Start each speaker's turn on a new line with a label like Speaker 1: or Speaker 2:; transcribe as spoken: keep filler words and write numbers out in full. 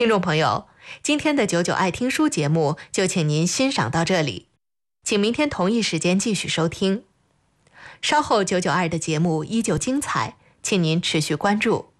Speaker 1: 听众朋友，今天的九九爱听书节目就请您欣赏到这里，请明天同一时间继续收听。稍后九九二的节目依旧精彩，请您持续关注。